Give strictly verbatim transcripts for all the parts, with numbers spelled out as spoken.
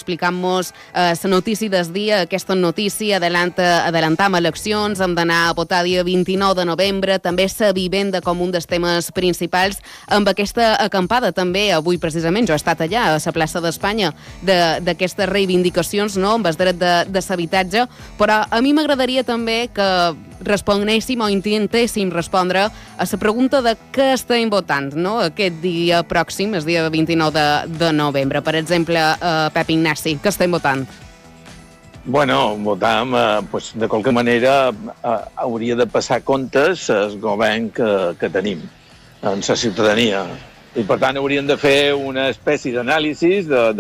explicant-nos la eh, notícia del dia, aquesta notícia, adelanta, adelantam eleccions, hem d'anar a votar dia vint-i-nou de novembre, també la vivenda com un dels temes principals, amb aquesta acampada també, avui precisament, jo he estat allà, a la plaça d'Espanya, d'aquestes reivindicacions, no?, amb el dret de, de l'habitatge, però a mi m'agradaria també que responguéssim o intentéssim respondre a la pregunta de què estem votant, no?, aquest dia pròxim, el dia vint-i-nou de, de novembre. Per exemple, uh, Pep Ignasi, què estem votant? Bueno, votam, eh, pues, de qualque manera eh, hauria de passar comptes el govern que, que tenim en la ciutadania. I, per tant, haurien de fer una espècie d'anàlisi,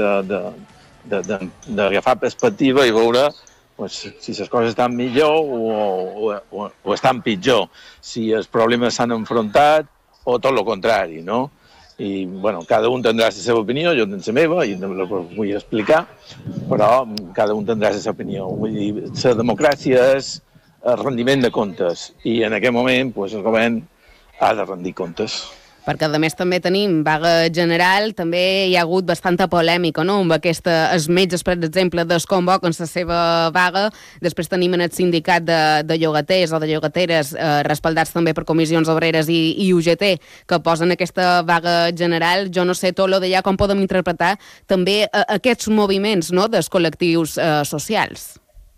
d'agafar perspectiva i veure pues, si les coses estan millor o, o, o estan pitjor, si els problemes s'han enfrontat o tot el contrari, no? I, bueno, cada un tindrà la seva opinió, jo tinc la meva i la vull explicar, però cada un tindrà la seva opinió. Vull dir, la democràcia és el rendiment de comptes i en aquest moment pues, el govern ha de rendir comptes. Perquè, a més, també tenim vaga general, també hi ha hagut bastanta polèmica, no?, amb aquesta, els metges, per exemple, desconvoquen la seva vaga, després tenim en el sindicat de, de llogaters o de llogateres, eh, respaldats també per comissions obreres i, i U G T, que posen aquesta vaga general. Jo no sé, tot lo d'allà, com podem interpretar també eh, aquests moviments, no?, dels col·lectius eh, socials.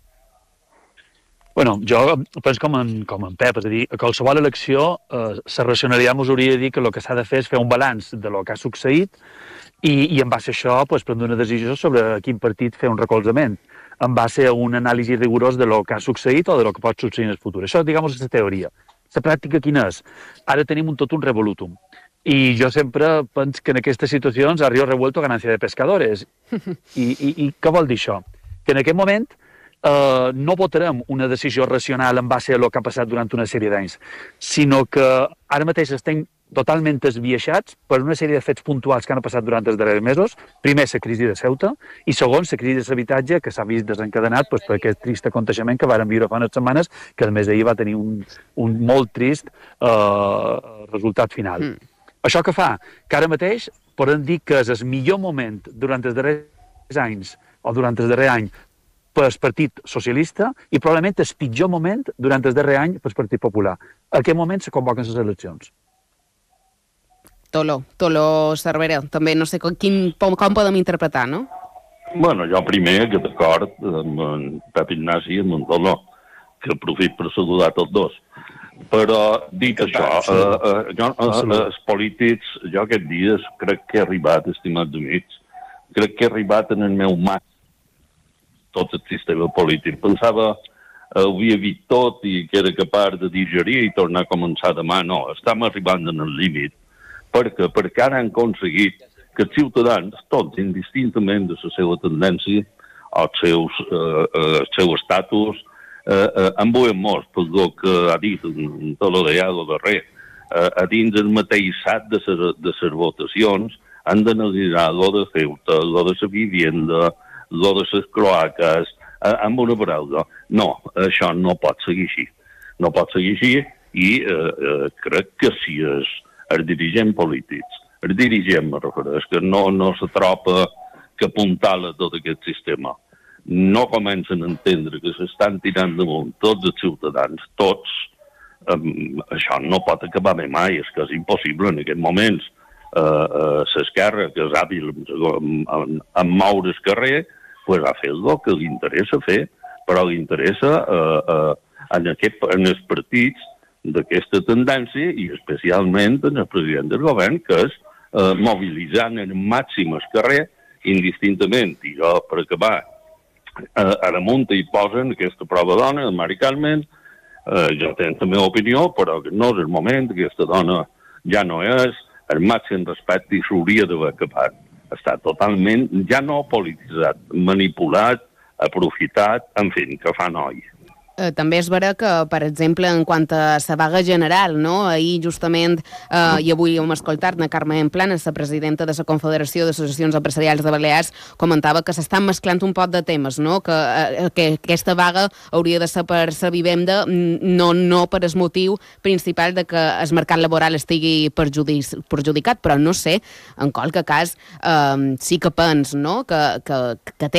Bueno, jo penso com en, com en Pep, és a dir, a qualsevol elecció eh, la racionalitat ens hauria de dir que el que s'ha de fer és fer un balanç de lo que ha succeït i, i en base a això pues, prendre una decisió sobre a quin partit fer un recolzament, en base a un anàlisi rigorós de lo que ha succeït o de lo que pot succeir en el futur. Això, diguem, és la teoria. La pràctica quina és? Ara tenim un tot un revolutum. I jo sempre penso que en aquestes situacions a río revuelto ganancia de pescadores. I, i, i què vol dir això? Que en aquest moment Uh, no votarem una decisió racional en base a el que ha passat durant una sèrie d'anys, sinó que ara mateix estem totalment esbiaixats per una sèrie de fets puntuals que han passat durant els darrers mesos. Primer, la crisi de Ceuta, i segon, la crisi de l'habitatge, que s'ha vist desencadenat pues, per aquest trist aconteixement que vàrem viure fa unes setmanes, que a més d'ahir va tenir un, un molt trist uh, resultat final. Mm. Això què fa? Que ara mateix podem dir que és el millor moment durant els darrers anys o durant el darrer any pel Partit Socialista i probablement el pitjor moment durant el darrer any pel Partit Popular. A aquest moment se convoquen les eleccions. Tolo, Tolo Cervera, també no sé com, quin, com podem interpretar, no? Bueno, jo primer, que d'acord amb en Pep Ignasi i amb en Tolo, que aprofit per saludar tots dos. Però, dit això, eh, eh, jo, eh, els polítics, jo aquest dia crec que he arribat, estimats amics, crec que he arribat en el meu màxim tot el sistema polític. Pensava eh, ho havia vist tot i que era capaç de digerir i tornar a començar demà. No, estem arribant en el límit. Perquè, perquè ara han aconseguit que els ciutadans, tots, indistintament de la seva tendència, els seus, eh, eh, el seu estatus, eh, eh, han volat molt, pel que ha dit en tot el de darrer, eh, a dins el mateix sac de les votacions han d'analitzar lo de Ceuta, lo de la vivienda, lo de les cloaques, eh, amb una paraula. No, això no pot seguir així. No pot seguir així i eh, eh, crec que si els, els dirigents polítics, els dirigents, me refereix, que no, no se troba que apuntala tot aquest sistema, no comencen a entendre que s'estan tirant damunt tots els ciutadans, tots, eh, això no pot acabar bé mai, és que és impossible en aquests moments. Eh, eh, l'esquerra, que és hàbil en, en, en moure el carrer, pues ha fet el que li interessa fer, però li interessa eh, eh, en, aquest, en els partits d'aquesta tendència i especialment en el president del govern, que és eh, mobilitzant en màxim el carrer, indistintament, i jo per acabar, eh, ara munta i posen aquesta prova dona, el Mari Carmen, eh, jo tenc la meva opinió, però no és el moment, aquesta dona ja no és, el màxim respecte i s'hauria d'haver acabat. Està totalment, ja no polititzat, manipulat, aprofitat, en fi, que fa noi. Eh, també és vera que, per exemple, en quant a la vaga general, no? Ahir justament, eh, i avui hem escoltat-ne Carmen Planas, la presidenta de la Confederació d'Associacions Empresarials de Balears, comentava que s'estan mesclant un pot de temes, no? Que, eh, que aquesta vaga hauria de ser per la vivenda, no, no per el motiu principal de que el mercat laboral estigui perjudic, perjudicat, però no sé, en qualque cas, eh, sí que pens, no? Que, que, que té